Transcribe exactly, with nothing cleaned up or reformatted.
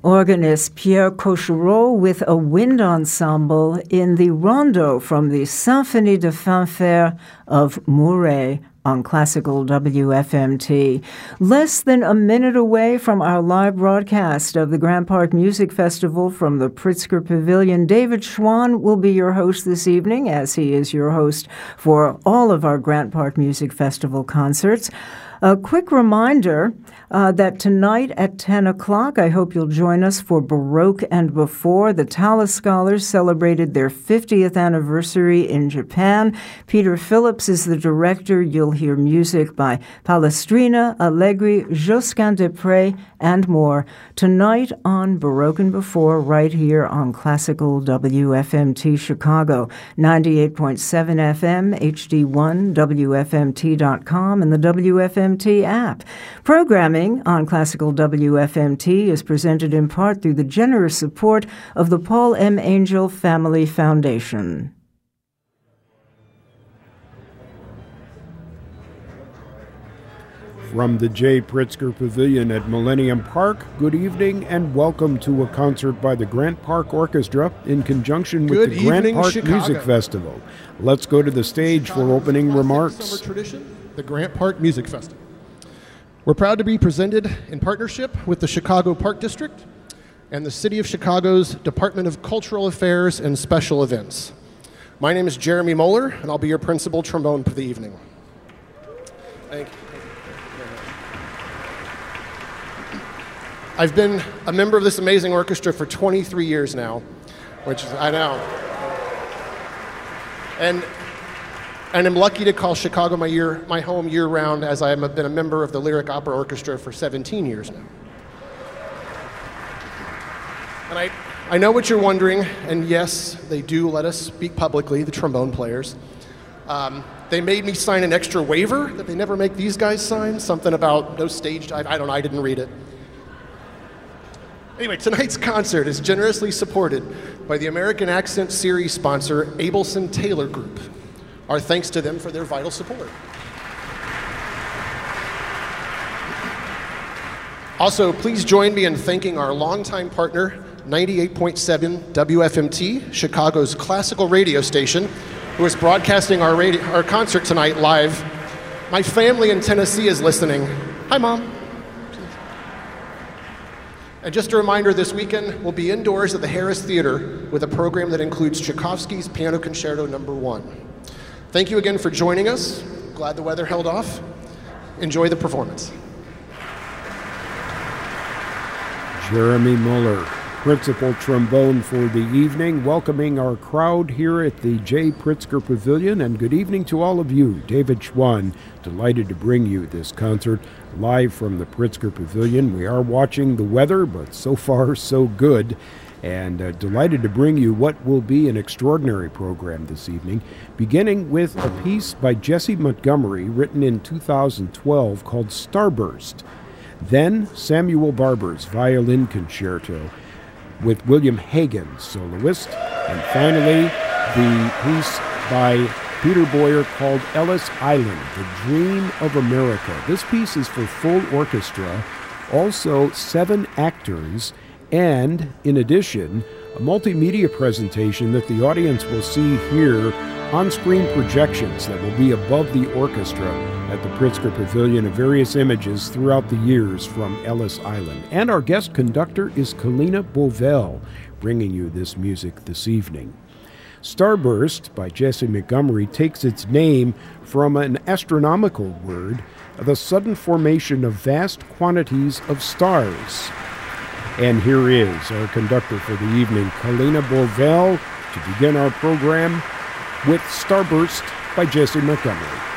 Organist Pierre Cochereau with a wind ensemble in the rondo from the Symphonie de Fanfare of Mouret on Classical W F M T. Less than a minute away from our live broadcast of the Grant Park Music Festival from the Pritzker Pavilion, David Schwann will be your host this evening, as he is your host for all of our Grant Park Music Festival concerts. A quick reminder uh, that tonight at ten o'clock, I hope you'll join us for Baroque and Before. The Tallis Scholars celebrated their fiftieth anniversary in Japan. Peter Phillips is the director. You'll hear music by Palestrina, Allegri, Josquin des Prez, and more tonight on Baroque and Before, right here on Classical W F M T Chicago, ninety-eight point seven F M, H D one, W F M T dot com, and the W F M T app. Programming on Classical W F M T is presented in part through the generous support of the Paul M. Angel Family Foundation. From the J. Pritzker Pavilion at Millennium Park, good evening and welcome to a concert by the Grant Park Orchestra in conjunction with good the Grant evening, Park Chicago. Music Festival. Let's go to the stage for opening remarks. Summer tradition, the Grant Park Music Festival. We're proud to be presented in partnership with the Chicago Park District and the City of Chicago's Department of Cultural Affairs and Special Events. My name is Jeremy Moeller, and I'll be your principal trombone for the evening. Thank you. I've been a member of this amazing orchestra for twenty-three years now, which is, I know. And and I'm lucky to call Chicago my year, my home year-round, as I have been a member of the Lyric Opera Orchestra for seventeen years now. And I, I know what you're wondering, and yes, they do let us speak publicly, the trombone players. Um, they made me sign an extra waiver that they never make these guys sign, something about no stage dive. I don't know, I didn't read it. Anyway, tonight's concert is generously supported by the American Accent Series sponsor, Abelson Taylor Group. Our thanks to them for their vital support. Also, please join me in thanking our longtime partner, ninety-eight point seven W F M T, Chicago's classical radio station, who is broadcasting our, radio, our concert tonight live. My family in Tennessee is listening. Hi, Mom. And just a reminder, this weekend we'll be indoors at the Harris Theater with a program that includes Tchaikovsky's Piano Concerto Number One. Thank you again for joining us. Glad the weather held off. Enjoy the performance. Jeremy Muller, principal trombone for the evening, welcoming our crowd here at the J. Pritzker Pavilion. And good evening to all of you. David Schwann, delighted to bring you this concert live from the Pritzker Pavilion. We are watching the weather, but so far so good. And uh, delighted to bring you what will be an extraordinary program this evening, beginning with a piece by Jesse Montgomery written in two thousand twelve called Starburst. Then Samuel Barber's Violin Concerto with William Hagen, soloist. And finally, the piece by Peter Boyer called Ellis Island, The Dream of America. This piece is for full orchestra, also seven actors, and in addition, a multimedia presentation that the audience will see here, on-screen projections that will be above the orchestra at the Pritzker Pavilion of various images throughout the years from Ellis Island. And our guest conductor is Kalina Bovell, bringing you this music this evening. Starburst by Jesse Montgomery takes its name from an astronomical word, the sudden formation of vast quantities of stars. And here is our conductor for the evening, Kalina Bovell, to begin our program with Starburst by Jesse Montgomery.